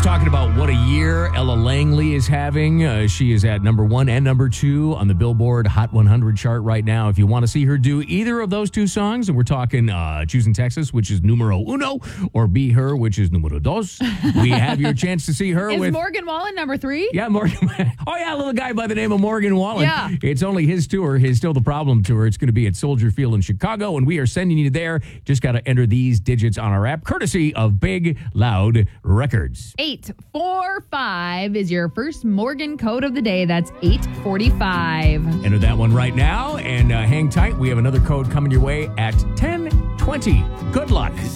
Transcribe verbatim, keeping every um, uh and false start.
talking about what a year Ella Langley is having. Uh, she is at number one and number two on the Billboard Hot one hundred chart right now. If you want to see her do either of those two songs, and we're talking uh, Choosing Texas, which is numero uno, or Be Her, which is numero dos, we have your chance to see her is with... Morgan Wallen number three? Yeah, Morgan. Oh, yeah, a little guy by the name of Morgan Wallen. Yeah. It's only his tour, his Still the Problem tour. It's going to be at Soldier Field in Chicago, and we are sending you there. Just got to enter these digits on our app, courtesy of Big Loud Records. eight four five is your first Morgan code of the day. That's eight forty-five. Enter that one right now, and uh, hang tight. We have another code coming your way at ten twenty. Good luck.